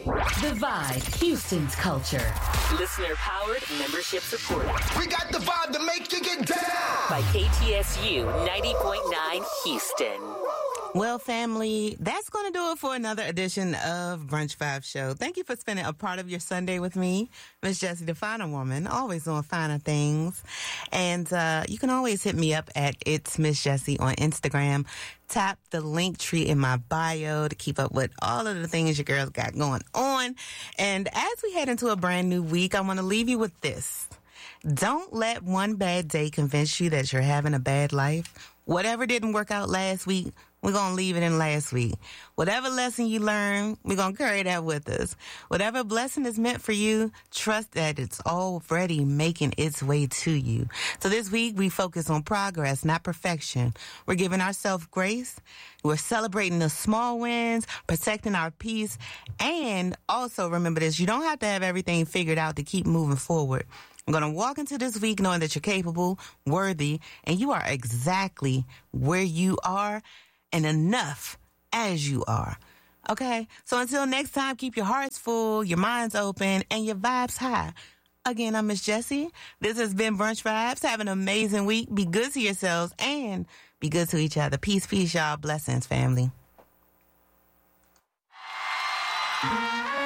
The Vibe, Houston's culture. Listener powered, membership supported. We got the vibe to make you get down. By KTSU 90.9 Houston. Well, family, that's going to do it for another edition of Brunch Vibe Show. Thank you for spending a part of your Sunday with me, Miss Jessie, the finer woman, always doing finer things. And you can always hit me up at It's Miss Jessie on Instagram. Tap the link tree in my bio to keep up with all of the things your girls got going on. And as we head into a brand new week, I want to leave you with this. Don't let one bad day convince you that you're having a bad life. Whatever didn't work out last week, we're going to leave it in last week. Whatever lesson you learn, we're going to carry that with us. Whatever blessing is meant for you, trust that it's already making its way to you. So this week, we focus on progress, not perfection. We're giving ourselves grace. We're celebrating the small wins, protecting our peace, and also remember this, you don't have to have everything figured out to keep moving forward. I'm going to walk into this week knowing that you're capable, worthy, and you are exactly where you are and enough as you are. Okay? So until next time, keep your hearts full, your minds open, and your vibes high. Again, I'm Miss Jessie. This has been Brunch Vibes. Have an amazing week. Be good to yourselves and be good to each other. Peace, peace, y'all. Blessings, family.